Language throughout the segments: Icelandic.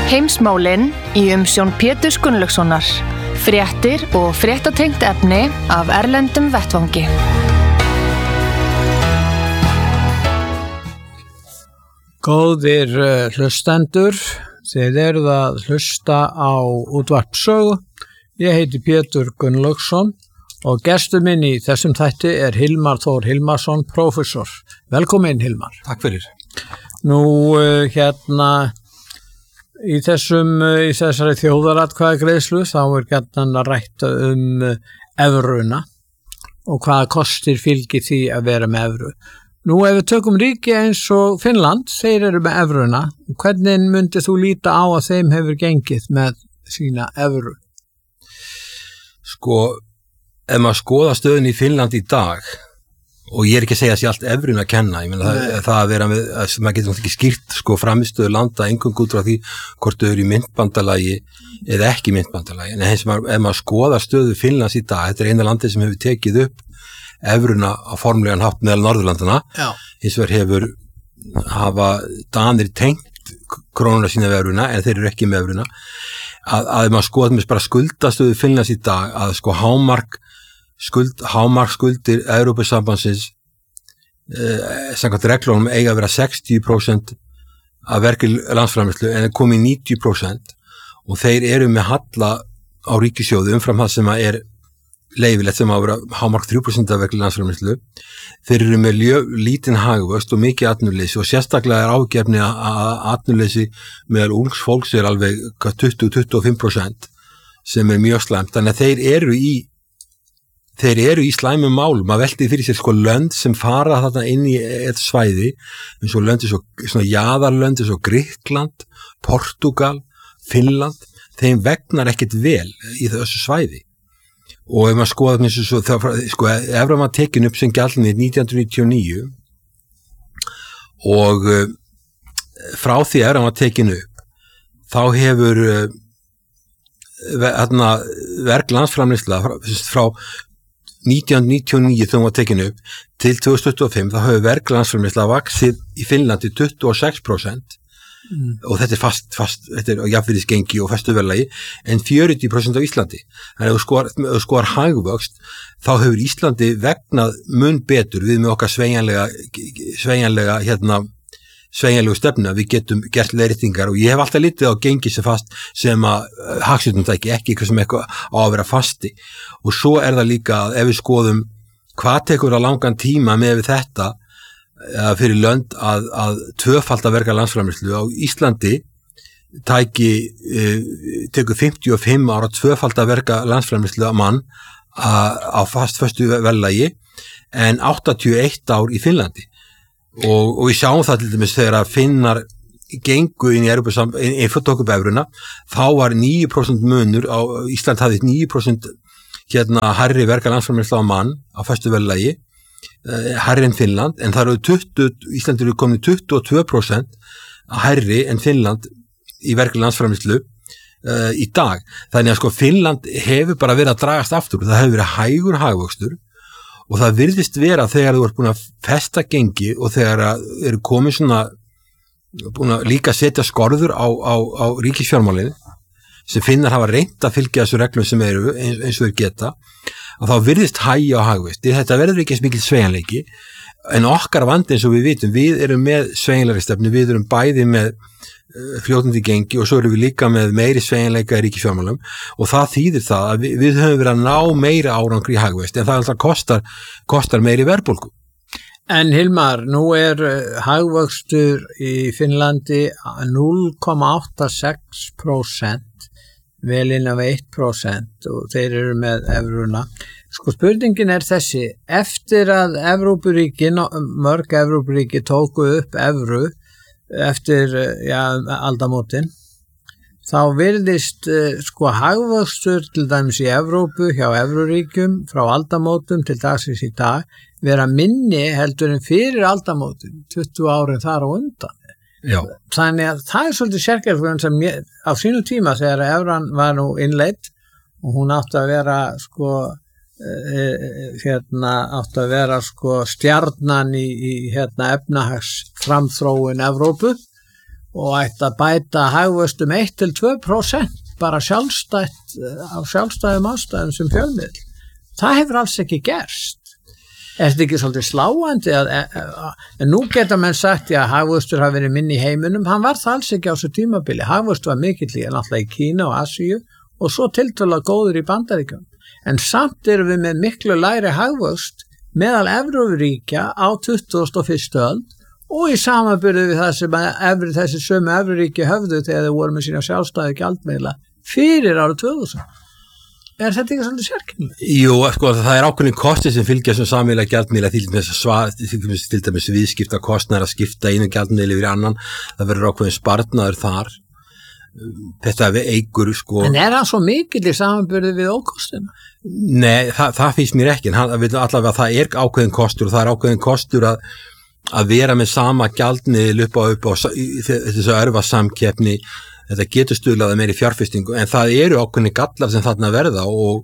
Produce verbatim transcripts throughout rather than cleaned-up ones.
Heimsmálin í umsjón Péturs Gunnlaugssonar. Fréttir og fréttatengt efni af erlendum vettvangi. Góðir hlustendur, þið eruð að hlusta á útvarp Sögu. Ég heiti Pétur Gunnlaugsson og gestur minn í þessum þætti er Hilmar Þór Hilmarsson, prófessor. Velkomin, Hilmar. Takk fyrir. Nú, hérna, í þessum, í þessari þjóðaratkvæðagreiðslu þá er gjarnan að rætta um evruna og hvaða kostir fylgir því að vera með evru. Nú, ef við tökum ríki eins og Finnland, þeir eru með evruna. Hvernig myndið þú líta á að þeim hefur gengið með sína evru? Sko, ef maður skoða stöðun í Finnland í dag, og ég er ekki að segja að sé allt evrun að kenna, ég meina það, það að vera með, að maður getur náttúrulega ekki skýrt sko framistöðu landa einhverjum út frá því hvort þau eru í myntbandalagi eða ekki myntbandalagi, en eins og maður, ef maður skoða stöðu Finnlands í dag, þetta er eina landið sem hefur tekið upp evruna á formlegan hátt meðal Norðurlandana, hins vegar hefur hafa Danir tengt krónuna sína við evruna, en þeir eru ekki með evruna, að, að maður skoða með bara skuldastöðu Finnlands í dag, að sko hámark skuld, hámark skuldir Evrópusambandsins eh, samkvæmt reglunum eiga að vera sextíu prósent af verkli landsframleiðslu en er komið níutíu prósent og þeir eru með halla á ríkissjóði umfram það sem er leyfilegt sem að vera hámark þrjú prósent af verkli landsframleiðslu. Þeir eru með ljö, lítinn hagvöxt og mikið atvinnuleysi og sérstaklega er ágefni að atvinnuleysi meðal ungs fólks er alveg tuttugu til tuttugu og fimm prósent sem er mjög slæmt, þannig að þeir eru í Þeir eru í slæmum málum, maður velti fyrir sér sko lönd sem fara þarna inn í eitt svæði, eins og lönd eins og svona jaðarlönd eins og Grikkland, Portúgal, Finnland, þeim vegnar ekkert vel í þessu svæði. Og ef maður skoða eins og svo, sko, evran var tekin upp sem gjaldmiðill nítján hundruð níutíu og níu og uh, frá því evran var tekin upp, þá hefur uh, þarna verg landsframleiðsla frá, frá nítján hundruð níutíu og níu þegar hún var tekin upp til tvö þúsund tuttugu og fimm þá hefur verglandsframleiðsla vaxið í Finnlandi tuttugu og sex prósent mm. og þetta er fast, fast þetta er jafnvirðisgengi og festu verðlagi en fjörutíu prósent á Íslandi. Þannig að ef þú skoðar hagvöxt þá hefur Íslandi vegnað mun betur við með okkar sveigjanlega sveigjanlega hérna sveigjanlegu stefnu að við getum gert leiðréttingar og ég hef alltaf litið á gengi sem fast sem að hagstjórnartæki ekki eitthvað sem eitthvað á að vera fasti og svo er það líka að ef við skoðum hvað tekur að langan tíma með við þetta að fyrir lönd að, að tvöfalda verga landsframleiðslu á Íslandi tæki uh, tekur fimmtíu og fimm ára tvöfalda verga landsframleiðslu á mann á fast föstu verðlagi en áttatíu og eitt ár í Finnlandi. Og, og við sjáum það til dæmis þegar að Finnar gengu inn í Evrópusambandið, inn í tókubevruna, þá var níu prósent munur á Ísland hafði níu prósent hérna hærri verga landsframleiðslu á mann á föstu verðlagi, eh, hærri en Finnland, en það eru tuttugu, Ísland eru komin tuttugu og tvö prósent hærri en Finnland í verga landsframleiðslu eh, í dag. Þannig að sko Finnland hefur bara verið að dragast aftur, það hefur verið hægur hagvöxtur og það virðist vera þegar þú ert búin að festa gengi og þegar eru komið svona búin að líka setja skorður á, á, á ríkisfjármálin sem Finnar hafa reynt að fylgja þessu reglum sem eru eins, eins og þeir geta að þá virðist hægja á hagvexti. Þetta verður ekki eins mikil sveigjanleiki en okkar vandi eins og við vitum, við erum með sveigjanlegri stefnu, við erum bæði með fljótandi gengi og svo erum við líka með meiri sveigjanleika í ríkisfjármálum og það þýðir það að við, við höfum verið að ná meira árangri í hagvexti en það alltaf kostar, kostar meiri verðbólgu. En Hilmar, nú er hagvöxtur í Finnlandi núll komma áttatíu og sex prósent vel innan við eitt prósent og þeir eru með evruna. Sko spurningin er þessi, eftir að Evrópuríki, mörg Evrópuríki tóku upp evru eftir ja, aldamótin, þá virðist sko hagvöxtur til dæmis í Evrópu hjá Evruríkjum frá aldamótum til dagsins í dag vera minni heldur en fyrir aldamótin, tuttugu árin þar á undan. Já. Þannig að það er svolítið sérkjörn sem ég, á sínu tíma þegar evran var nú innleidd og hún átti að vera sko hérna átti að vera sko stjarnan í, í hérna efnahagsframþróun Evrópu og ætti að bæta hagvöxt um eitt til tvö prósent bara sjálfstætt af sjálfstæðum ástæðum sem fjölmiðl. Það hefur alls ekki gerst. Er þetta ekki svolítið sláandi að, en nú geta menn sagt að hagvöxtur hafi verið minni í heiminum, hann var það alls ekki á þessu tímabili. Hagvöxtur var mikill í náttúrulega í Kína og Asíu og svo tiltölulega góður í Bandaríkjum. En samt erum við með miklu lægri hagvöxt meðal Evrópuríkja á tuttugasta og fyrstu öld og í samanburði við það sem evri, þessi sömu Evrópuríki höfðu þegar þau voru með sína sjálfstæðu gjaldmiðla fyrir árið tvö þúsund. Er þetta ekki svolítið sérkennilegt? Jú, sko, það er ákveðin kosti sem fylgja sem sameiginlega gjaldmiðla, til dæmis svar, til dæmis viðskipta kostnaðar að skipta einu gjaldmiðli yfir annan, það verður ákveðin sparnaður þar. Þetta við eigur, sko. En er hann svo mikill í samanburði við ókostina? Nei, það, það finnst mér ekki, en hann, allavega það er ákveðin kostur og það er ákveðin kostur að, að vera með sama gjaldmiðil upp á upp á þessu örfa samkeppni. Þetta getur stuðlaði meiri fjárfestingu, en það eru ákveðni gallar sem þarna verða og,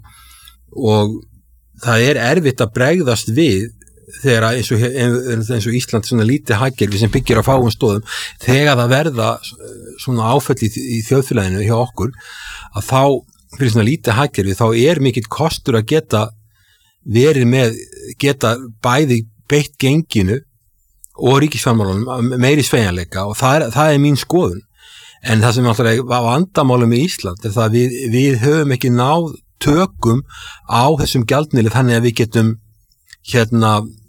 og það er erfitt að bregðast við þegar eins og, eins og Ísland svona lítið hagkerfi sem byggir á fáum stóðum, þegar það verða svona áföll í, í þjóðfélaginu hjá okkur, að þá fyrir svona lítið hagkerfi þá er mikill kostur að geta verið með, geta bæði beitt genginu og ríkisfjármálunum meiri sveigjanleika og það er, það er mín skoðun. En það sem alltaf var vandamálum í Ísland er það að við, við höfum ekki náð tökum á þessum gjaldmiðli þannig að við getum hérna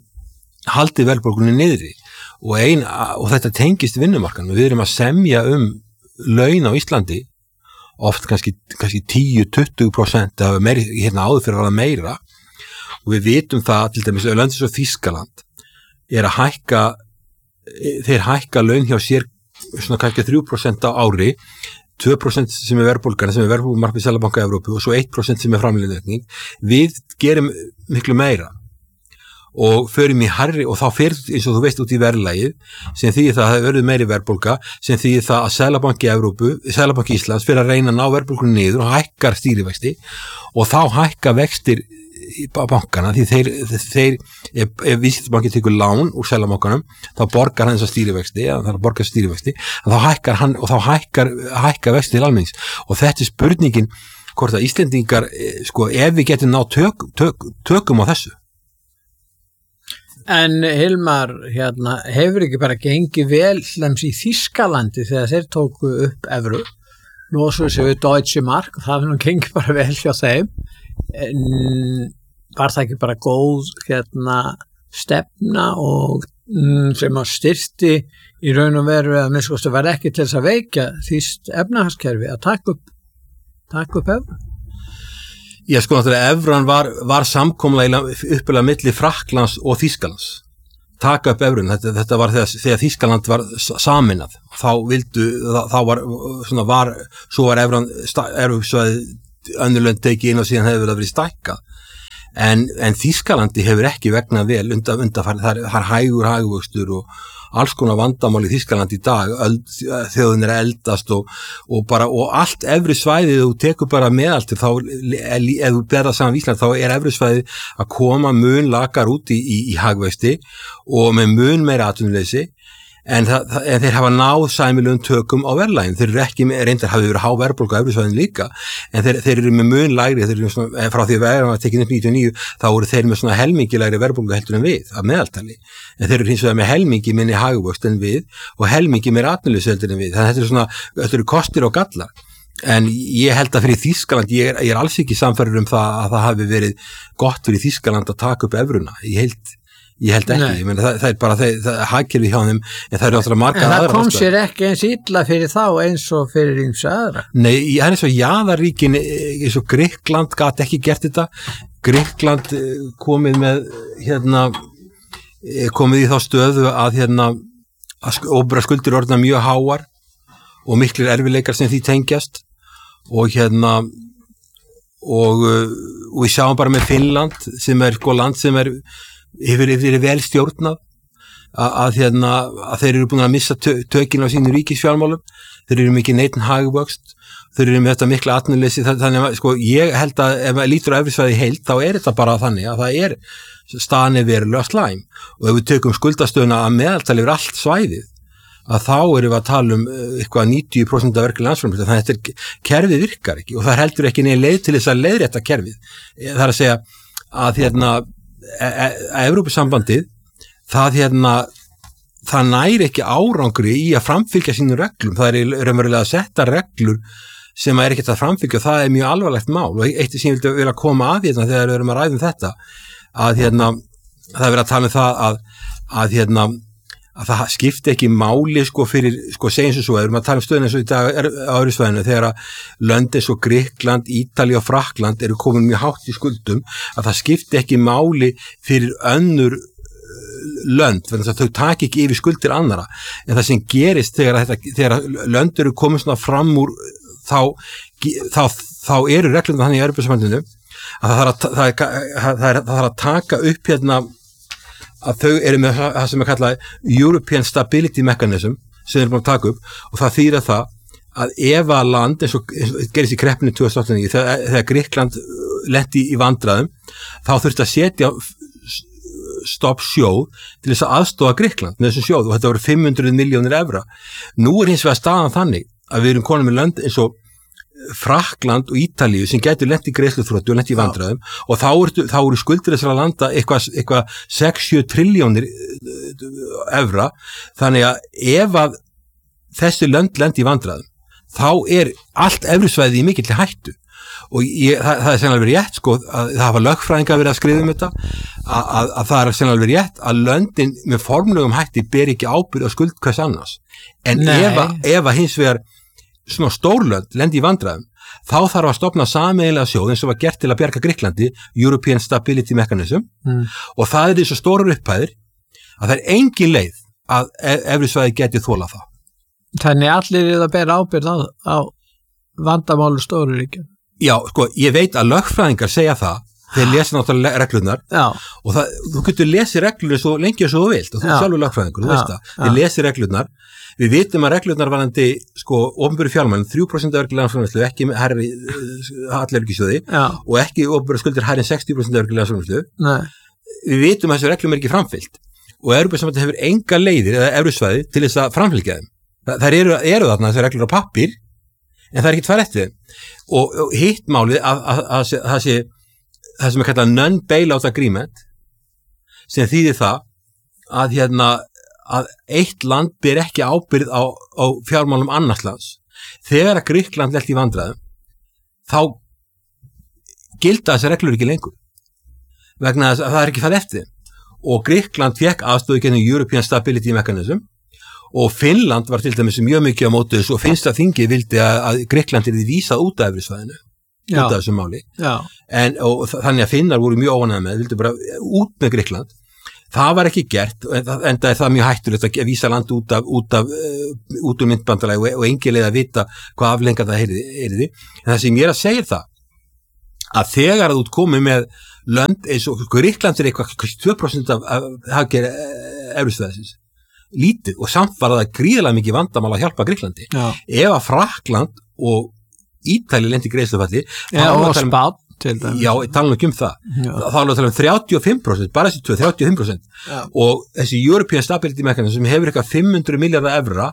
haldið verðbólgunni niðri og, ein, og þetta tengist vinnumarkanum. Við erum að semja um laun á Íslandi oft kannski, kannski tíu til tuttugu prósent af meiri, hérna áður fyrir að vera meira og við vitum það til dæmis að löndis og Þýskaland er að hækka, þeir hækka laun hjá sér svona kannski þrjú prósent á ári, tvö prósent sem er verðbólgan, sem er verðbólgumarkmið Seðlabanka Evrópu og svo eitt prósent sem er framleiðniaukning. Við gerum miklu meira og förum í hærri og þá fer eins og þú veist út í verðlagið sem þýðir það að það verður meiri verðbólga, sem þýðir það að Seðlabanki Evrópu, Seðlabanki Íslands fyrir að reyna að ná verðbólgunni niður og hækkar stýrivexti og þá hækka vextir í bankana því þeir, þeir ef, ef viðskiptabanki tekur lán úr Seðlabankanum þá borgar hann þess að stýrivexti eða það borgar stýrivexti þá hækkar hann og þá hækkar, hækkar vexti til almennings og þetta er spurningin hvort að Íslendingar sko ef við getum ná tök, tök, tökum á þessu. En Hilmar, hérna, hefur ekki bara gengið vel hlems í Þýskalandi þegar þeir tóku upp evru nú svo séu við Deutsche Mark það hefur nú gengið bara vel hjá þeim. En var það ekki bara góð hérna stefna og mm, sem að styrti í raun og veru að minnst kosti var ekki til þess að veikja þýskt efnahagskerfi að taka upp taka upp evru? Já sko náttúrulega evran var, var samkomlega uppulega milli Frakklands og Þýskalands taka upp evrun, þetta, þetta var þegar, þegar Þýskaland var saminað þá vildu, þá var svona var, svo var evran erfusvæði önnurlönd tekið inn og síðan hefur það verið stækkað en, en Þýskalandi hefur ekki vegnað vel undan, undan það er hægur hagvöxtur og alls konar vandamál í Þýskalandi í dag öld, þjóðin er eldast og, og bara og allt efri svæðið þú tekur bara meðaltir þá ef þú berða saman Ísland þá er efri svæðið að koma mun lakar út í, í, í hagvexti og með mun meira atvinnuleysi En, það, það, en þeir hafa náð sæmilegum tökum á verðlægin. Þeir eru ekki með, reyndar hafi verið há verðbólga á Evrópusvæðinu líka, en þeir, þeir eru með mun lægri, þeir eru svona, frá því að verðan var tekin upp níutíu og níu, þá voru þeir með svona helmingi lægri verðbólga heldur en við, að meðaltali. En þeir eru hins vegar með helmingi minni hagvöxt en við og helmingi meira atvinnuleysi heldur en við. Þannig að þetta eru svona, þetta eru kostir og gallar. En ég held að fyrir Þýskaland, ég er, ég er alls ekki samferður um það að það hafi verið gott fyrir Þýskaland að taka upp evruna. Ég held Ég held ekki, ég menn það, það er bara það, það er hagkerfi hjá þeim, en það eru alltaf margar aðra. En það kom sér ekki eins illa fyrir þá eins og fyrir ýmsu aðra. Nei, það er eins og jaðarríkin, eins og Grikkland gat ekki gert þetta. Grikkland komið með, hérna, komið í þá stöðu að, hérna, að opinberar skuldir orðna mjög háar og miklir erfiðleikar sem því tengjast og hérna, og, og við sjáum bara með Finnland sem er sko land sem er hefur verið vel stjórnað að, að, hérna, að þeir eru búin að missa tö, tökin á sínu ríkisfjármálum, þeir eru mikið neitin hagvöxt, þeir eru með þetta mikla atvinnuleysi, þannig að sko, ég held að ef maður lítur á Evrópusvæði heild þá er þetta bara þannig að það er staðan er verulega slæm og ef við tökum skuldastöðuna að meðaltali yfir allt svæðið að þá erum við að tala um eitthvað níutíu prósent af verkefni landsframleiðslu, þannig að þetta er, kerfið virkar ekki og það er heldur ekki neina leið til þess að leiðrétta kerfið. Það er að segja að hérna að Evrópusambandið það hérna það næri ekki árangri í að framfylgja sínum reglum, það er raunverulega að setja reglur sem er ekkert að framfylgja og það er mjög alvarlegt mál og eitt sem ég vildi vilja koma að hérna þegar við erum að ræða um þetta að hérna það er verið að tala um það að, að hérna að það skipti ekki máli sko fyrir, sko segjum sem svo, erum að tala um stöðuna eins og í dag er, á Öryssvæðinu þegar að lönd eins og Grikkland, Ítalía og Frakkland eru komin mjög hátt í skuldum, að það skipti ekki máli fyrir önnur lönd, þannig að þau taki ekki yfir skuldir annara, en það sem gerist þegar, þetta, þegar lönd eru komin svona fram úr þá, þá, þá eru reglurnar þannig í Evrópusambandinu að það þarf að, það er, það er, það er að taka upp hérna að þau eru með það sem er kallað European Stability Mechanism sem þeir eru búin að taka upp og það þýðir það að ef að land eins og, eins og gerist í kreppinu tvö þúsund og átta þegar, þegar Grikkland lenti í vandræðum þá þurfti að setja stopp sjóð til þess að aðstofa Grikkland með þessum sjóð og þetta voru fimm hundruð milljónir evra. Nú er hins vegar staðan þannig að við erum konum með lönd eins og Frakkland og Ítalíu sem getur lent í greiðsluþroti og lent í vandræðum og þá eru, þá eru skuldir þessara landa eitthvað, eitthvað sex til sjö triljónir evra, þannig að ef að þessi lönd lent í vandræðum þá er allt evrusvæði í mikill hættu og ég, það, það er sennilega verið rétt sko að það hafa lögfræðingar verið að skrifa um þetta að, að, að það er sennilega verið rétt að löndin með formlegum hætti ber ekki ábyrgð á skuld hvers annars en ef að, ef að hins vegar svona stórlönd lendi í vandræðum þá þarf að stofna sameiginlega sjóð eins og var gert til að bjarga Grikklandi, European Stability Mechanism mm. og það er þessu stórar upphæðir að það er engin leið að evrusvæði geti þolað það. Þannig allir er að bera ábyrgð á, á vandamálu stóruríkjum. Já, sko, ég veit að lögfræðingar segja það, þeir lesa náttúrulega reglurnar Já. Og það, þú getur lesið reglurnar svo lengi og svo þú vilt og þú er sjálfur lögfræðingur, þú veist það, þeir lesið reglurnar. Við vitum að reglurnar varðandi sko opinberu fjármálum þrjú prósent af verkefni landsframleiðslu ekki herri hallærisjóði og ekki opinberu skuldir hærri en sextíu prósent af verkefni landsframleiðslu. Við vitum að þessu reglum er ekki framfylgt og Evrópusambandið hefur enga leiðir eða evrusvæði til þess að framfylgja þeim. Það eru, eru þarna þessu reglur á pappír en það er ekki tvær eftir þeim. Og, og hitt málið að það sé það sem er kallað non-bailout agreement sem þýðir það að hérna að eitt land ber ekki ábyrgð á, á fjármálum annars lands. Þegar að Grikkland lent í vandræðum, þá gilda þessar reglur ekki lengur. Vegna þess að það er ekki farið eftir þeim. Og Grikkland fékk aðstöðu gennum European Stability Mechanism og Finnland var til dæmis mjög mikið á móti þessu og finnst að þingið vildi að, að Grikkland er því vísað út af evrusvæðinu, út af þessu máli. En, og þannig að Finnar voru mjög óanægðir með, vildi bara út með Grikkland. Það var ekki gert, en það er það mjög hættulegt að vísa land út af, út af, uh, út úr myndbandalagi og, og engin leið að vita hvað aflengar það er því. En það sem ég er að segja það, að þegar að þú komið með lönd eins og Grikkland er eitthvað tvö prósent af, af hagkerfi evrusvæðisins, lítið og samt var það gríðarlega mikið vandamál að hjálpa Grikklandi. Já. Ef að Frakkland og Ítalía lendi í greiðslufalli, ja, og Spán til dæmis. Já, ég tala nú ekki um það. Já. Þá er það að tala um þrjátíu og fimm prósent, bara þessi tvö, þrjátíu og fimm prósent. Já. Og þessi European Stability Mechanism sem hefur eitthvað fimm hundruð milljarða evra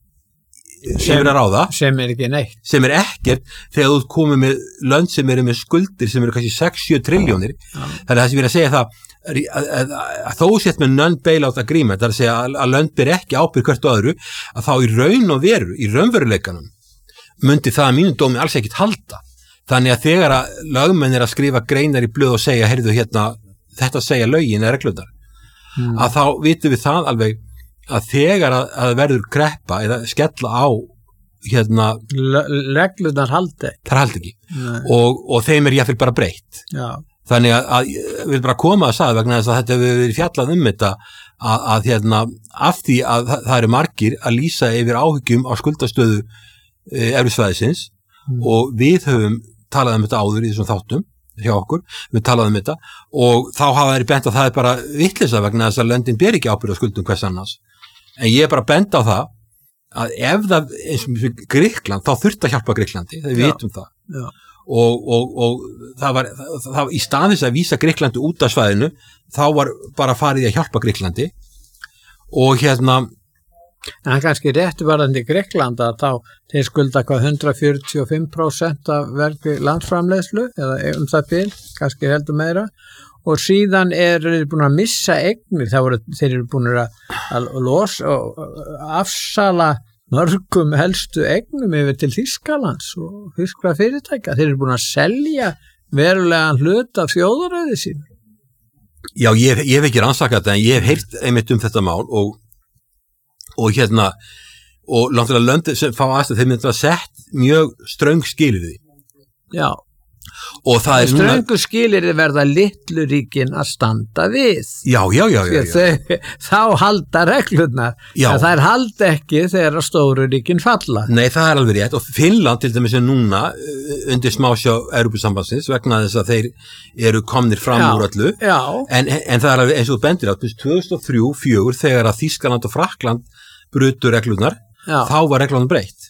sem er að ráða. Sem er ekki neitt. Sem er ekkert þegar þú komið með lönd sem eru með skuldir sem eru kannski sex til sjö triljónir. Þannig að það sem ég er að segja það, að, að, að þó sett með non-bailout agreement, það er að segja að, að lönd ber ekki ábyrgð hvert og öðru, að þá í raun og veru, í raunveruleikanum, myndi það að mínum dómi alls ekkit halda. Þannig að þegar að lögmenn er að skrifa greinar í blöð og segja, heyrðu hérna, þetta segja lögin eða reglurnar, mm. að þá vitum við það alveg að þegar að, að verður kreppa eða skella á hérna reglurnar haldi ekki. Það haldi ekki. Og, og þeim er jáfnvel bara breytt. Já. Þannig að, að við erum bara að koma að sagða vegna þess að þetta hefur verið fjallað um þetta að, að hérna af því að það, það eru margir að lýsa yfir áhyggjum á skuldastöðu e, evrusvæðisins mm. og við höfum talað um þetta áður í þessum þáttum hjá okkur, við talaðum um þetta og þá hafa þeir bent að það er bara vitleysa vegna þess að löndin ber ekki ábyrgð á skuldum hvers annars. En ég er bara bent á það að ef það, eins og Grikkland, þá þurft að hjálpa Grikklandi, þegar við vitum það. Já. Og, og, og það var, það, það, í staðins að vísa Grikklandi út af svæðinu, þá var bara farið að hjálpa Grikklandi og hérna, En það er kannski rétt varðandi Grikkland að þá þeir skulda hvað hundrað fjörutíu og fimm prósent af vergri landsframleiðslu eða um það bil, kannski heldur meira og síðan eru þeir búin að missa eignir, þá eru þeir eru búin að, að losa og afsala mörgum helstu eignum yfir til Þýskalands og þýskra fyrirtækja, þeir eru búin að selja verulegan hlut af þjóðaræði sín. Já, ég, ég hef ekki rannsakað þetta en ég hef heyrt einmitt um þetta mál og og hérna og náttúrulega löndin sem fá aðstæð þeir mynda að sett mjög ströng skilyrði. Já. Og það er ströngu núna skilyrði verða litlu ríkin að standa við. Já, já, já, já, já. Þau, þá halda reglurnar. Já. En það er hald ekki þegar stóru ríkin falla. Nei, það er alveg rétt og Finnland til dæmis er núna undir smásjá Evrópusambandsins vegna þess að þeir eru komnir fram Já. úr öllu. Já. En, en það er alveg eins og þú bendir á tvö þúsund og þrjú til fjögur þegar að Þýskaland og Frakkland brutu reglurnar, Já. þá var reglunum breytt.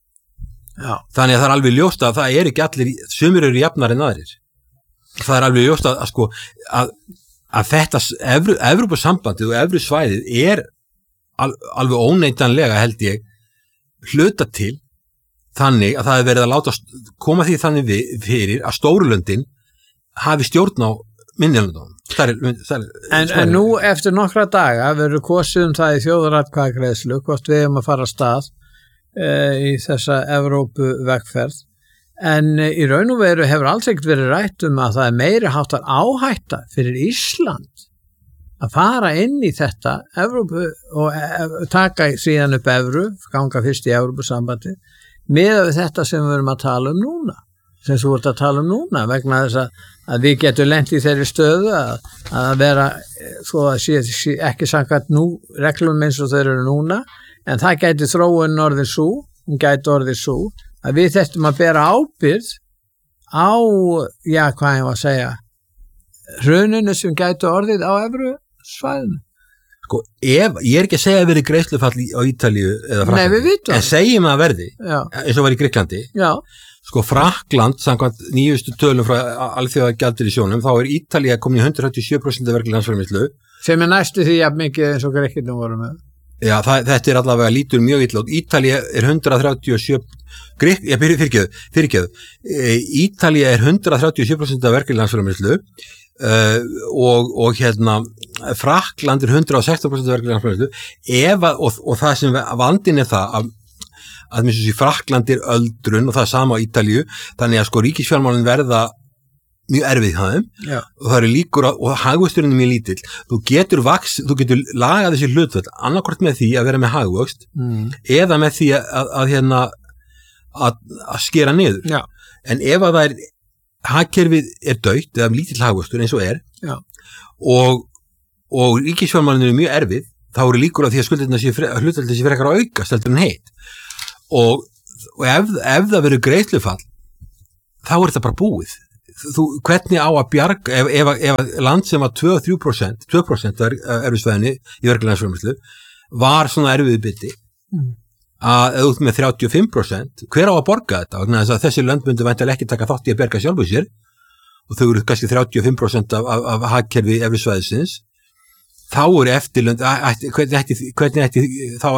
Já. Þannig að það er alveg ljóst að það er ekki allir, sumir eru jafnar en aðrir. Það er alveg ljóst að, að sko, að, að þetta Evru, Evrópusambandið og Evrusvæðið er al, alveg óneitanlega held ég hluta til þannig að það er verið að láta koma því þannig við, fyrir að stórulöndin hafi stjórn á minnilöndunum. En, en nú eftir nokkra daga verður kosið um það í þjóðaratkvæðagreiðslu hvort við erum að fara af stað e, í þessa Evrópu vegferð en e, í raun og veru hefur alls ekkert verið rætt um að það er meiri háttar áhætta fyrir Ísland að fara inn í þetta Evrópu og e, taka síðan upp evru, ganga fyrst í Evrópusambandi með þetta sem við erum að tala um núna sem þú ert að tala um núna vegna þess að, að við getum lent í þeirri stöðu að, að vera svo að sé, sé ekki samkvæmt nú reglum eins og þeir eru núna en það gæti þróun orðið svo hún gæti orðið svo að við þettum að bera ábyrgð á, já hvað ég var að segja hruninu sem gæti orðið á Evrusvæðinu. Sko, ef, ég er ekki að segja að verið greiðslufall á Ítalíu eða Nei, við vitum. en segjum að verði Já. eins og var í Grikklandi Já. sko Frakkland, samkvæmt nýjustu tölum frá alþjóðagjaldeyrissjóðnum, þá er Ítalía komin í hundrað þrjátíu og sjö prósent af vergri landsframleiðslu sem er næstu því jafn mikið eins og Grikkirnir voru með. Já, það, þetta er allavega lítur mjög illa út. Ítalía er hundrað þrjátíu og sjö Grikk, ég byrju fyrirgeðu, fyrirgeðu. Ítalía er hundrað þrjátíu og sjö prósent af vergri landsframleiðslu uh, og, og hérna Frakkland er hundrað og sextán prósent af vergri landsframleiðslu ef að, og, og það sem vandinn er það að að minnst þessi Frakkland er öldrun og það er sama á Ítalíu, þannig að sko ríkisfjármálin verða mjög erfið það og það eru líkur að, og hagvöxturinn er mjög lítill, þú getur vaks, þú getur lagað þessi hlutfall, annarkvort með því að vera með hagvöxt mm. eða með því að, að, að hérna að, að skera niður. Já. En ef að það er hagkerfið er dautt eða lítill hagvöxtur eins og er Já. og, og ríkisfjármálin er mjög erfið, þá eru líkur að því að skuldirna sé hlutfall þessi frekar að auka steltur en heitt. Og, og ef, ef það verður greiðslufall þá er þetta bara búið þú, hvernig á að bjarga ef, ef, ef land sem var tvö til þrjú prósent tvö prósent erfisvæðinni í verkefæðinsframleiðslu var svona erfiði biti mm. að ef út með þrjátíu og fimm prósent hver á að borga þetta þess að þessi lönd myndu væntanlega ekki taka þátt í að berga sjálfu sér og þau eru kannski þrjátíu og fimm prósent af, af, af hagkerfi erfisvæðisins þá eru eftirlönd hvernig ætti, hvernig ætti þá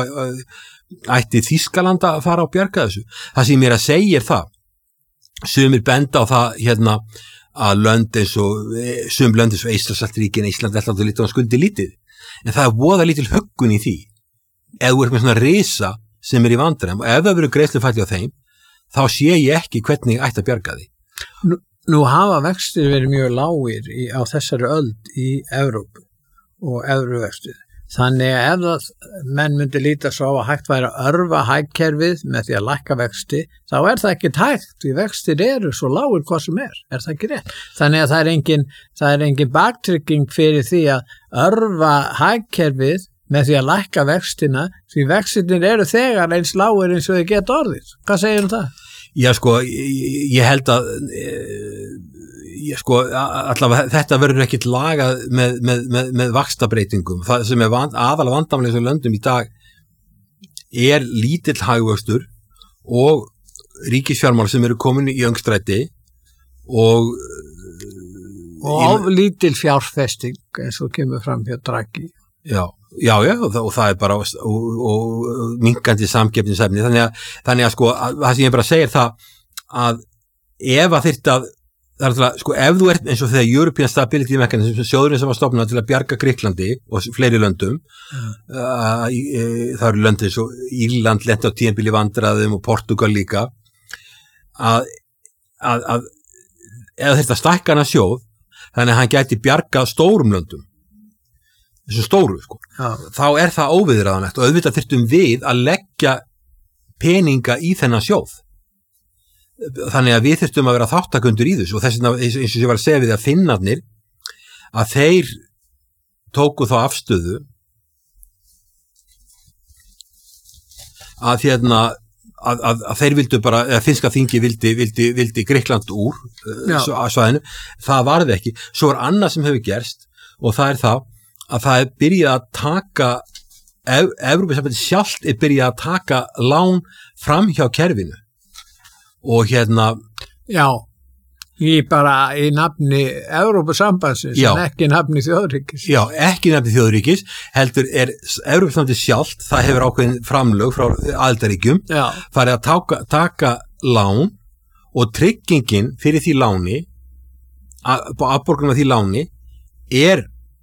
ætti Þýskaland að fara að bjarga þessu. Það sem ég er að segja er það, sumir benda á það hérna að lönd eins og, sum lönd eins og Eystrasaltsríkin, Ísland, Lettland og Litháen skuldi lítið, en það er voða lítil höggun í því, ef þú ert með svona risa sem er í vandræðum, og ef það verður greiðslufalli á þeim, þá sé ég ekki hvernig ætti að bjarga því. Nú, nú hafa vextir verið mjög lágir í, á þessari öld í Evrópu og evruvextir. Þannig að ef það menn myndi líta svo að hægt væri að örfa hagkerfið með því að lækka vexti, þá er það ekki hægt, því vextir eru svo lágur hvað sem er, er það ekki rétt. Þannig að það er engin, það er engin baktrygging fyrir því að örfa hagkerfið með því að lækka vextina, því vextinir eru þegar eins lágur eins og þau geta orðið. Hvað segir um það? Já sko, ég, ég held að e, ég, sko, allavega þetta verður ekkit lagað með, með, með, með vaxtabreitingum. Það sem er van, aðalega vandamlega sem löndum í dag er lítill hagvöxtur og ríkisfjármál sem eru komin í öngstræti og og lítill fjárfesting eins og kemur fram hjá Draghi. Já, Já, já, og það, og það er bara og, og, og minkandi samkeppnisefni þannig að, þannig að sko að, það sem ég bara segir það að ef að þyrfti að það er alltaf, sko, ef þú ert eins og þegar European Stability Mechanism, sjóðurinn sem var stofnað til að bjarga Grikklandi og fleiri löndum mm. uh, uh, það eru löndin svo Írland lenti á tímabili vandræðum og Portugal líka að, að, að ef þetta stækka hana sjóð þannig að hann gæti bjarga stórum löndum þessu stóru sko ja. Þá er það óviðræðanlegt og auðvitað þyrftum við að leggja peninga í þennan sjóð þannig að við þyrftum að vera þáttakundur í þessu og þess vegna eins og ég var að segja við að Finnarnir að þeir tóku þá afstöðu að hérna að, að, að þeir vildu bara, eða finnska þingi vildi, vildi, vildi Grikkland úr að svæðinu, það varði ekki svo er annað sem hefur gerst og það er það að það er byrjað að taka Evrópusambandið sjálft er byrjað að taka lán fram hjá kerfinu og hérna Já, í bara í nafni Evrópusambandsins en ekki nafni þjóðríkis Já, ekki nafni þjóðríkis heldur er Evrópusambandið sjálft það hefur ákveðin framlög frá aðildarríkjum farið að taka, taka lán og tryggingin fyrir því láni afborgunum af því láni er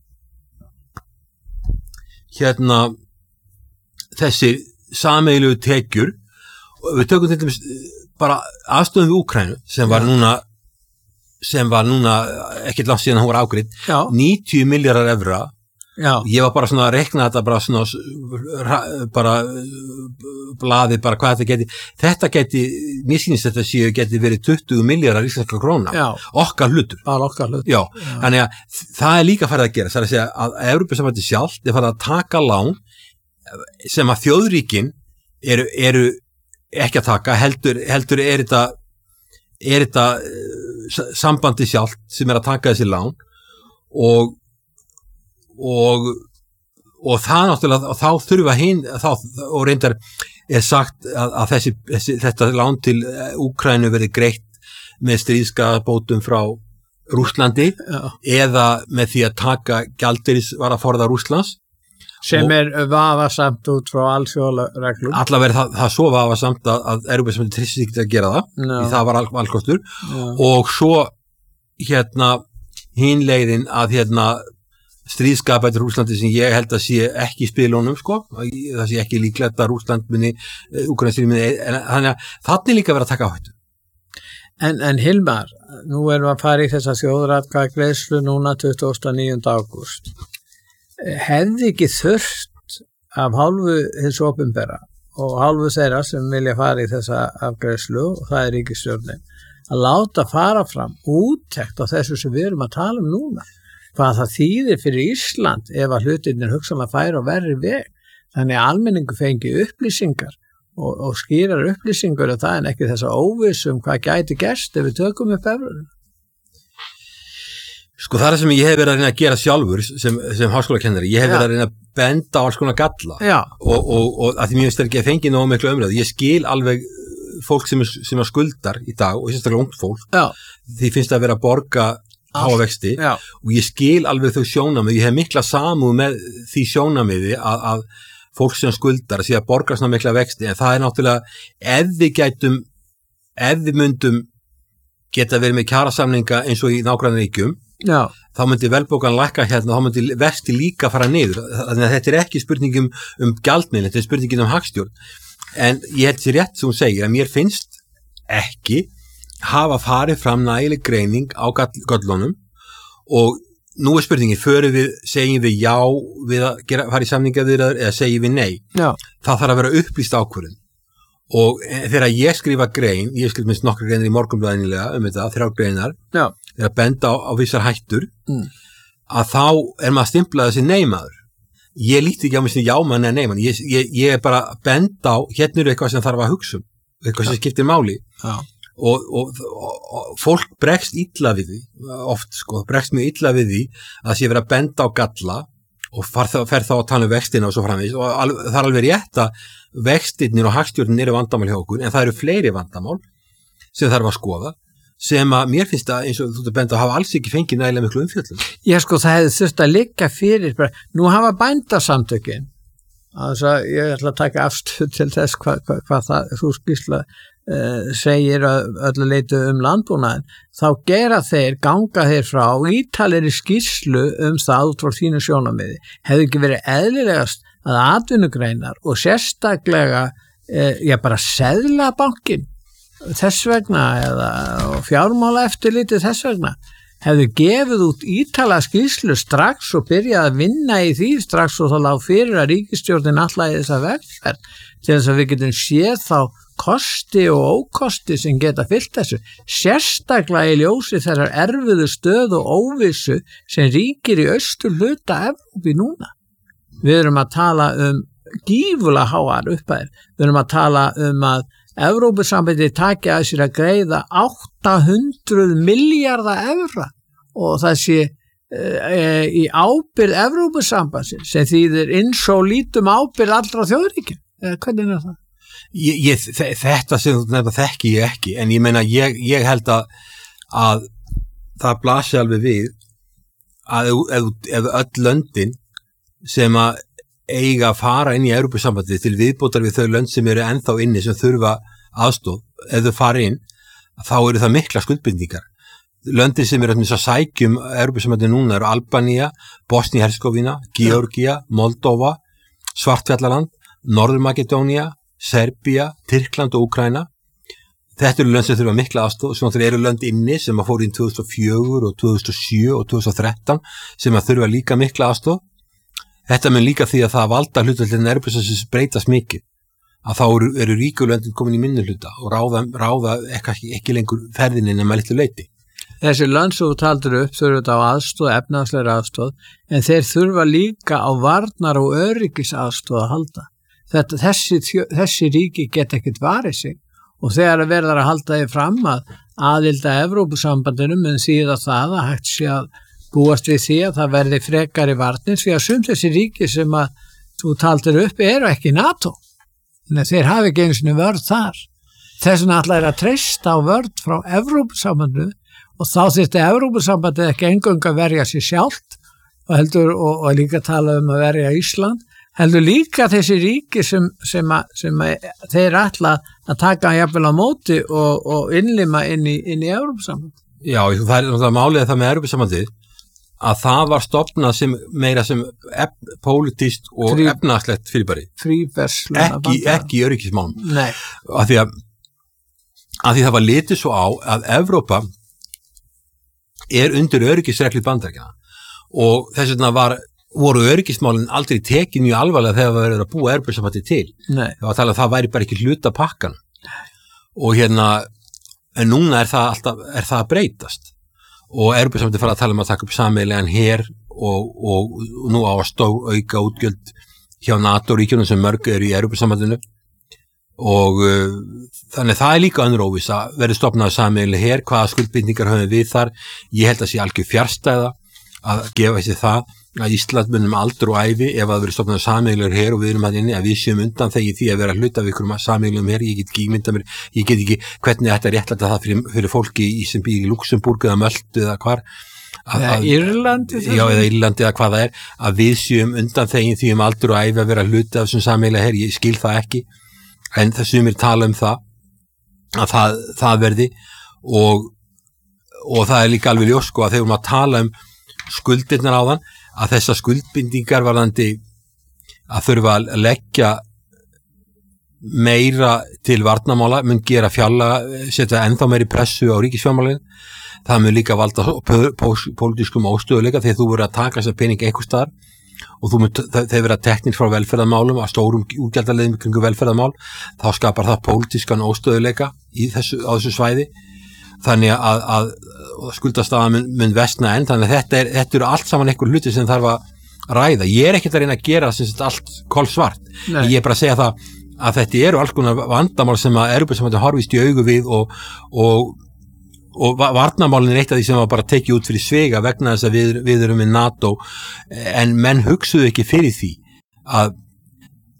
hérna þessi sameiginlegu tekjur og við tökum til dæmis bara aðstöðum við Úkraínu sem var núna sem var núna ekkert langt síðan hún var ágreidd níutíu milljarðar evra Já. Ég var bara svona að rekna þetta bara svona bara blaði bara hvað þetta geti þetta geti, mér sýnist þetta séu geti verið tuttugu milljarðar íslenskra króna Já. Okkar hlutur, okkar hlutur. Já. Já. Þannig að það er líka farið að gera það er að segja að Evrópusambandið sjálft er farið að taka lán sem að þjóðríkin eru, eru ekki að taka heldur, heldur er þetta er þetta sambandið sjálft sem er að taka þessi lán og og og það náttúrulega þá þurfa hinn þá, og reyndar er sagt að, að þessi, þessi, þetta lán til Úkraínu verði greitt með stríðskabótum frá Rússlandi Já. Eða með því að taka gjaldeyrisvaraforða Rússlands sem er vafasamt út frá alþjóðareglum. Allavega er það, það svo vafasamt að, að Evrópusambandið treysti sig ekki að gera það no. Því það var al, alkostur no. Og svo hérna hinn leiðin að hérna stríðskapættur Rússlandi sem ég held að sé ekki í spilunum sko, það sé ekki líklegt að Rússland muni, Úkraína muni, en þannig að þannig líka verið að taka áhættu. En, en Hilmar, nú erum við að fara í þessa þjóðaratkvæðagreiðslu núna tuttugasta og níunda ágúst. Hefði ekki þurft af hálfu hins opinbera og hálfu þeirra sem vilja fara í þessa afgreiðslu og það er ríkisstjórnin að láta fara fram úttekt á þessu sem við erum að tala um núna. Hvað það þýðir fyrir Ísland ef að hlutirnir hugsanlega færa og verri veg. Þannig að almenningu fengi upplýsingar og, og skýrar upplýsingur og það en ekki þessa óvissum hvað gæti gerst ef við tökum upp evrunum. Sko það er sem ég hef verið að reyna að gera sjálfur sem, sem háskólakennari. Ég hef Já. verið að reyna að benda á alls konar galla og, og, og að því mér finnst ekki að fengi nógu miklu umræðu. Ég skil alveg fólk sem er, sem er skuldar í dag og sérstaklega ungt fólk. Já. Því finnst það að vera að borga háa vexti Já. Og ég skil alveg þau sjónamið, ég hef mikla samúð með því sjónamiði að, að fólk sem skuldar að sé að borga svona mikla vexti en það er náttúrulega ef við gætum ef við myndum geta verið með kjarasamninga eins og í nágrannaríkjum þá myndi velbókan lækka hérna þá myndi vexti líka fara niður þannig að þetta er ekki spurningum um gjaldmiðil þetta er spurningin um hagstjórn en ég held sér rétt sem hún segir að mér finnst ekki hafa farið fram nægileg greining á göllunum og nú er spurningin, förum við, segjum við já við að gera, fara í samningaviðræður eða segjum við nei, já. Það þarf að vera upplýst ákvörðun og þegar ég skrifa grein, ég skrifa minnst nokkra greinir í Morgunblaðinu um þetta, þrjár greinar þegar benda á, á vissar hættur mm. að þá er maður stimplað þessi neymaður ég líti ekki á mig sem jámann eða neymann ég, ég, ég er bara benda á, hérna eru eitthvað sem þarf að hugsa um, eitthvað sem skiptir máli já Og, og, og, og fólk bregst illa við því oft sko, bregst mjög illa við því að það sé verið að benda á galla og fer þá, fer þá að tala um vextina og svo framvegis og al, það er alveg rétt að vextirnir og hagstjórnin eru vandamál hjá okkur en það eru fleiri vandamál sem þarf að skoða sem að mér finnst að eins og þú ert bent að hafa alls ekki fengið nægilega miklu umfjöllun. Já sko, það hefði þurft að liggja fyrir, bara, nú hafa bændasamtökin, altså ég ætla að taka afstöð til þess hvað hva, hva það, þú skýrsla uh, segir öllu leitu um landbúnaðin, þá gera þeir, ganga þeir frá ítalegri skýrslu um það út frá þínu sjónarmiði, hefði ekki verið eðlilegast að atvinnugreinar og sérstaklega, uh, já bara seðlabankin, þess vegna eða fjármála eftirlitið þess vegna, hefðu gefið út ítala skýrslu strax og byrjaði að vinna í því strax og þá lág fyrir að ríkisstjórnin allaði þessa vegferð til þess að við getum séð þá kosti og ókosti sem geta fyllt þessu, sérstaklega í ljósi þessar erfiðu stöð og óvissu sem ríkir í austur hluta Evrópu núna. Við erum að tala um gífulega háar upphæðir, við erum að tala um að Evrópusambandið taki að sér að greiða átta hundruð milljarða evra og það sé e, í ábyrgð Evrópusambandsins sem þýðir eins og lítum ábyrgð allra þjóðríkja. Hvernig er það? Ég, ég, þetta sem þú nefna þekki ég ekki, en ég meina ég, ég held að, að það blasi alveg við að ef, ef öll löndin sem að eiga að fara inn í Evrópusambandið til viðbótar við þau lönd sem eru ennþá inni sem þurfa aðstoð, ef þau fara inn þá eru það mikla skuldbindningar. Löndin sem eru að sækjum Evrópusambandið núna eru Albanía, Bosnia-Herzegovina, Georgia, Moldova, Svartfjallaland, Norður-Makedónía, Serbía, Tyrkland og Úkraína. Þetta eru lönd sem þurfa mikla aðstoð, sem þeir eru lönd inni sem að fóru inn tvö þúsund og fjögur og tvö þúsund og sjö og tvö þúsund og þrettán sem að þurfa líka mikla aðstoð. Þetta mun líka því að það valda hlutfallin Evrópusambandsins breytast mikið, að þá eru, eru ríkulöndin komin í minnihluta og ráða, ráða ekki, ekki lengur ferðinni nema litlu leyti. Þessi lönd sem þú taldir upp þurfa á aðstoð, efnahagslegri aðstoð, en þeir þurfa líka á varnar og öryggis aðstoð að halda. Þetta, þessi, þessi ríki geta ekkert varið sig og þegar að verðar að halda því fram að aðilda Evrópusambandinu mun þýða það að hægt sé að búast við því að það verði frekari varnir því að sum þessi ríki sem að þú taldir upp eru ekki NATO. Þannig að þeir hafi ekki einu sinni vörð þar. Þess vegna ætla er að treysta á vörð frá Evrópusambandinu og þá þyrfti Evrópusambandið ekki eingöngu að verja sér sjálft og, heldur, og, og líka tala um að verja Ísland, heldur líka þessi ríki sem, sem, að, sem að þeir ætla að taka jafnvel á móti og, og innlima inn í, inn í Evrópusambandið. Já, það er náttúrulega málið það með Evrópusambandið að það var stofnað sem meira sem ef, pólitískt og Frí, efnahagslegt fyrirbæri. Ekki, ekki í öryggismálum. Nei. Af því að, að því það var litið svo á að Evrópa er undir öryggisreglu Bandaríkjanna og þess vegna var, voru öryggismálin aldrei tekin mjög alvarlega þegar það verið að búa Evrópusambandið til. Nei. Það var að tala að það væri bara ekki hluta pakkan. Og hérna, en núna er það alltaf, er það að breytast. Og Evrópusambandið fara að tala um að taka upp sameiginlegan her og, og, og nú á að stó auka útgjöld hjá NATO-ríkjunum sem mörg eru í Evrópusambandinu og uh, þannig það er líka önnur óvissa, verður stofnað sameiginleg her, hvaða skuldbindningar höfum við þar. Ég held að sé algjör fjarstæða að gefa sér það að Ísland munum aldur og ævi ef að verður stofnað sameiginlegur her og við erum að inni að við séum undan þegar því að vera hluta við ykkur sameiginlegum her. Ég get ekki ímynda mér, ég get ekki hvernig þetta er réttlæta það fyrir, fyrir fólki í, sem býr í Luxemburg eða Möltu eða hvar að, að, Írlandi já, eða Írlandi eða hvað það er, að við séum undan þegar því um aldur og ævi að vera hluta af þessum sameiginlega her. Ég skil það ekki, en það sumir tala um það að það, það verði og, og það er líka alveg ljós sko að þegar við erum að tala um skuldirnar á þann að þessar skuldbindingar varðandi að þurfa að leggja meira til varnarmála mun gera fjárlaga, setja ennþá meiri pressu á ríkisfjármálin. Það mun líka valda pólitískum óstöðuleika þegar þú verður að taka þessar peninga einhvers staðar og þú mun, þeir verða teknir frá velferðarmálum að stórum útgjaldarleiðum kringu velferðarmál, þá skapar það pólitískan óstöðuleika í þessu, á þessu svæði. Þannig að, að, að skuldastafa mun, mun vestna enn, þannig að þetta, er, þetta eru allt saman einhver hluti sem þarf að ræða. Ég er ekkert að reyna að gera sem þetta allt kolsvart. Nei. Ég er bara að segja það að þetta eru alls konar vandamál sem að Evrópusambandið horfist í augu við og, og, og varnarmálin er eitt af því sem var bara tekið út fyrir svega vegna þess að við, við erum með NATO en menn hugsuðu ekki fyrir því að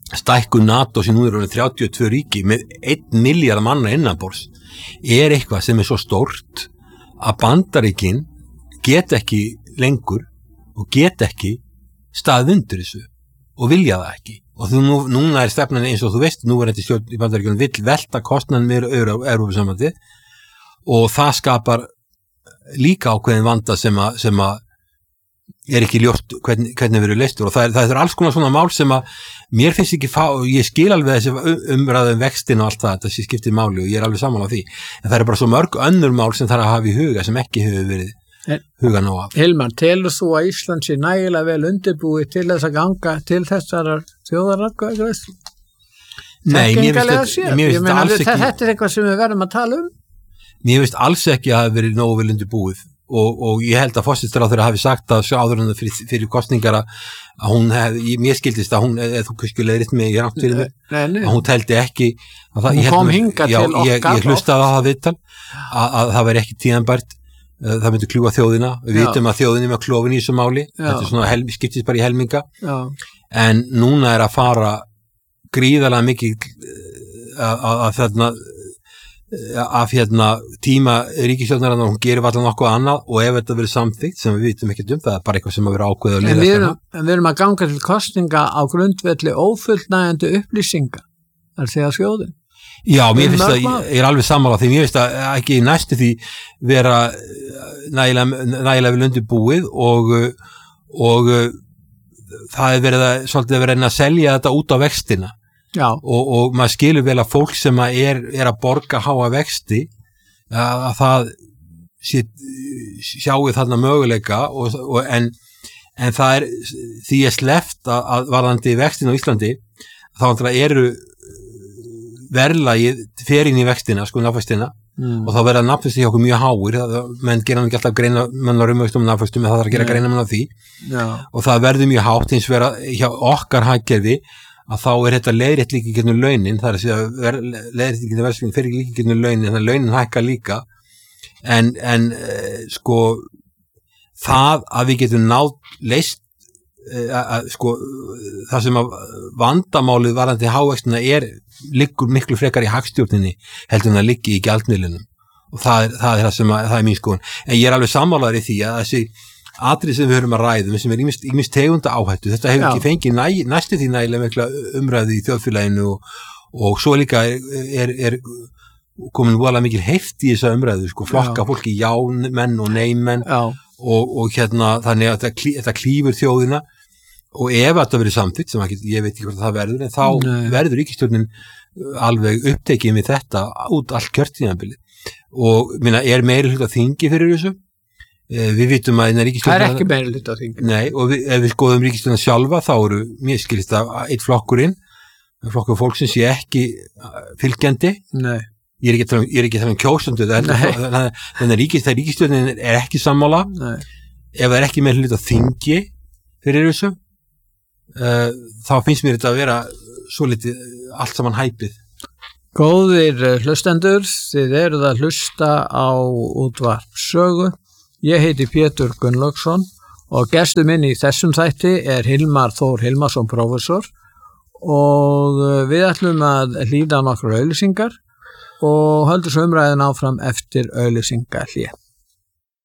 stækkun NATO sem nú er orðin þrjátíu og tvö ríki með einn milljarð manna innanborðs er eitthvað sem er svo stórt að Bandaríkin get ekki lengur og get ekki staðið undir þessu og vilja það ekki. Og þú, nú, núna er stefnan eins og þú veist, nú er þetta stjórn í Bandaríkjunum vill velta kostnaðan meira Evrópusambandi og það skapar líka ákveðin vanda sem að, sem að er ekki ljóst hvernig, hvernig verið leystur og það er, það er alls konar svona mál sem að mér finnst ekki fá, ég skil alveg þessi umræðum vextin og allt það, þessi skiptir máli og ég er alveg sammála á því, en það er bara svo mörg önnur mál sem þarf að hafa í huga sem ekki hefur verið huga nóg af. Hilmar, telur þú að Ísland sé nægilega vel undirbúið til þess að ganga til þessar þjóðaratkvæðagreiðslu? Nei, mér finnst þetta alls ekki. Þetta er eitthvað sem við verðum að tala um? Mér finnst alls ekki að hafa verið nógu vel undirbúið. Og, og ég held að forsætisráðherra hafi sagt að sjá áður en það fyrir, fyrir kostningar að hún hefði, mér skildist að hún, eða þú kannski leiðir mig í rátt fyrir þau, að hún teldi ekki að það, hún kom hingað til okkar ég, ég hlustaði á það viðtal að, að það væri ekki tíðanbært, það myndi kljúga þjóðina, við vitum að þjóðin er með klofin í þessu máli, Já. Þetta er svona hel, skiptist bara í helminga, Já. En núna er að fara gríðarlega mikið að þarna af hérna tíma ríkisstjórnarinnar og hún gerir allan nokkuð annað og ef þetta verið samþykkt sem við vitum ekkert um það er bara eitthvað sem að vera ákveðið að leiða en við erum að ganga til kosninga á grundvelli ófullnægjandi upplýsinga þar segja þjóðin. Já, mér finnst það, ég er alveg sammála því mér finnst það ekki næstu því vera nægilega, nægilega vel undirbúið og, og það er verið að svolítið verið að selja þetta út á vextina og, og maður skilur vel að fólk sem að er, er að borga háa vexti að, að það sé, sjáu þarna möguleika og, og en, en það er því er sleppt að, að varðandi vextin á Íslandi þá eru verðlagið fer inn í vextina, sko náfæstina mm. og þá verða nafnvexti hjá okkur mjög háir menn gera ekki alltaf greina mennar umvöxtum nafnvextum en það þarf að gera greina menn á því Já. Og það verður mjög hátt eins vera hjá okkar hagkerfi að þá er þetta leiðrétt líka í gegnum launin, það er að segja leiðrétt í gegnum verðsvíðin fyrir líka í gegnum launin, þannig að launin hækka líka, en, en uh, sko það að við getum náð leyst, uh, að, sko það sem að vandamálið varðandi hávextina er, liggur miklu frekar í hagstjórninni heldur en það liggi í gjaldmiðlunum og það er það, er það sem að, það er mín skoðun, en ég er alveg sammálaður í því að þessi atrið sem við höfum að ræðum sem er ýmist tegunda áhættu þetta hefur Já. Ekki fengið næ, næstu því nægilega mikla umræðu í þjóðfélaginu og, og svo líka er, er, er komin voðalega mikil heift í þessa umræðu sko, flokka Já. Fólki já-menn og nei-menn og, og hérna þannig að þetta, þetta klífur þjóðina og ef þetta verið samþykkt sem ekki, ég veit ekki hvort það verður en þá nei. Verður ríkisstjórnin alveg upptekið með þetta út allt kjörtímabilið og minna, er meiri hluta þingi fyrir þessu við vitum að það er ekki meira hluta á þingi nei, og við, ef við skoðum ríkisstjórnina sjálfa þá eru mér skilist að eitt flokkurinn flokkur fólksins sé ekki fylgjandi nei. ég er ekki að tala um kjósandu þannig að ríkisstjórnin er ekki sammála nei. Ef það er ekki meira hluta á þingi fyrir þessu uh, þá finnst mér þetta að vera svo litið allt saman hæpið. Góðir hlustendur, þið eruð að hlusta á útvarp Sögu. Ég heiti Pétur Gunnlaugsson og gestur minn í þessum þætti er Hilmar Þór Hilmarsson prófessor og við ætlum að hlýða nokkrar auglýsingar og höldum svo umræðin áfram eftir auglýsingahlé.